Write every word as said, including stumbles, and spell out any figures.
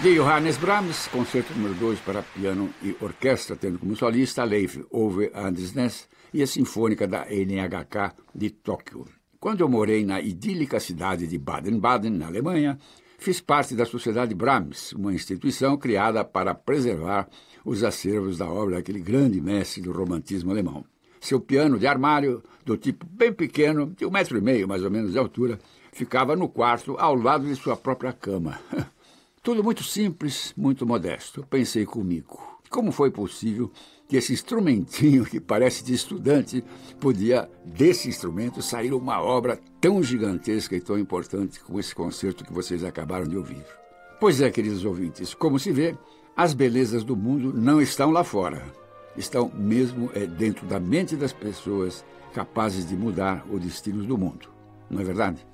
De Johannes Brahms, concerto número dois para piano e orquestra, tendo como solista Leif Ove Andsnes e a Sinfônica da N H K de Tóquio. Quando eu morei na idílica cidade de Baden-Baden, na Alemanha, fiz parte da Sociedade Brahms, uma instituição criada para preservar os acervos da obra daquele grande mestre do romantismo alemão. Seu piano de armário, do tipo bem pequeno, de um metro e meio mais ou menos de altura, ficava no quarto ao lado de sua própria cama. Tudo muito simples, muito modesto. Pensei comigo, como foi possível que esse instrumentinho que parece de estudante podia, desse instrumento, sair uma obra tão gigantesca e tão importante como esse concerto que vocês acabaram de ouvir. Pois é, queridos ouvintes, como se vê, as belezas do mundo não estão lá fora. Estão mesmo é, dentro da mente das pessoas capazes de mudar o destino do mundo. Não é verdade?